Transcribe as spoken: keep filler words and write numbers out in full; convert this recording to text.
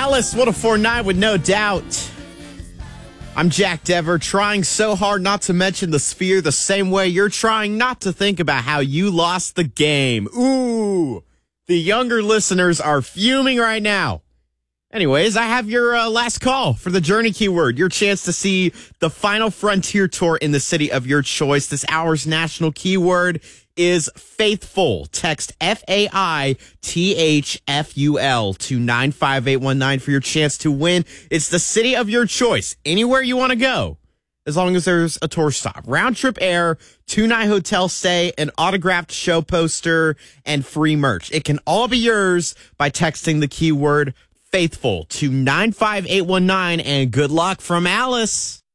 Alice, one oh four point nine with No Doubt. I'm Jack Dever, trying so hard not to mention the Sphere the same way you're trying not to think about how you lost the game. Ooh, the younger listeners are fuming right now. Anyways, I have your uh, last call for the Journey keyword, your chance to see the Final Frontier tour in the city of your choice. This hour's national keyword is faithful. Text F A I T H F U L to nine five eight one nine for your chance to win. It's the city of your choice, anywhere you want to go, as long as there's a tour stop. Round trip air, two-night hotel stay, an autographed show poster, and free merch. It can all be yours by texting the keyword faithful to nine five eight one nine, and good luck from Alice.